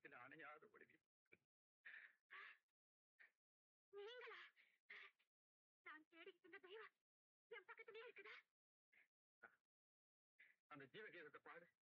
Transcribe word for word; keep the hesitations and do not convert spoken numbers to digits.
இதயத்தில் அணையாத ஒளிவி. நீங்களா? நான் தேடிக்கிட்டு இருந்த தெய்வம் என் பக்கத்திலே இருக்குதா? அந்த ஜீவகீதத்தை பாடு.